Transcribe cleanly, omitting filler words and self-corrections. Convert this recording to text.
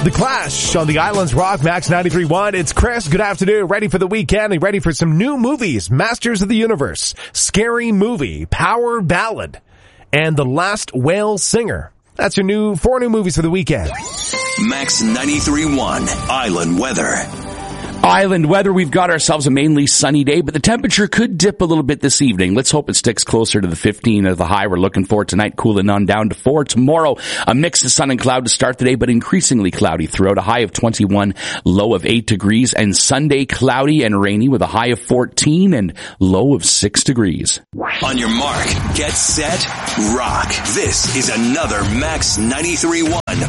The Clash on the Islands Rock, Max 93.1. It's Chris. Good afternoon. Ready for the weekend and ready for some new movies. Masters of the Universe, Scary Movie, Power Ballad, and The Last Whale Singer. That's your four new movies for the weekend. Max 93.1 Island Weather. Island weather, we've got ourselves a mainly sunny day, but the temperature could dip a little bit this evening. Let's hope it sticks closer to the 15 of the high we're looking for tonight, cooling on down to 4. Tomorrow, a mix of sun and cloud to start the day, but increasingly cloudy throughout, a high of 21, low of 8 degrees, and Sunday cloudy and rainy with a high of 14 and low of 6 degrees. On your mark, get set, rock. This is another Max 93.1